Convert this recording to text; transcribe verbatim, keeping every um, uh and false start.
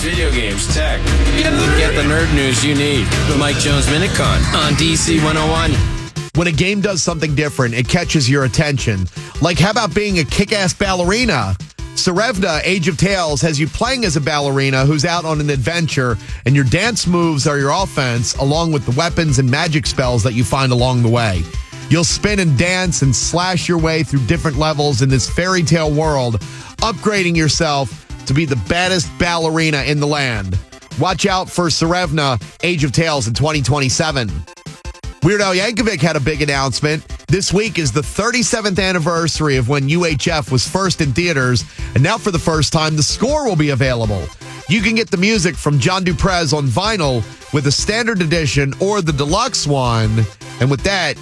video games, tech. Get the, get the nerd news you need. The Mike Jones Minute Con on D C one oh one. When a game does something different, it catches your attention. Like, how about being a kick-ass ballerina? Serevna, Age of Tales, has you playing as a ballerina who's out on an adventure, and your dance moves are your offense, along with the weapons and magic spells that you find along the way. You'll spin and dance and slash your way through different levels in this fairy tale world, upgrading yourself to be the baddest ballerina in the land. Watch out for Serevna, Age of Tales in twenty twenty-seven. Weird Al Yankovic had a big announcement. This week is the thirty-seventh anniversary of when U H F was first in theaters, and now for the first time, the score will be available. You can get the music from John Duprez on vinyl with a standard edition or the deluxe one. And with that,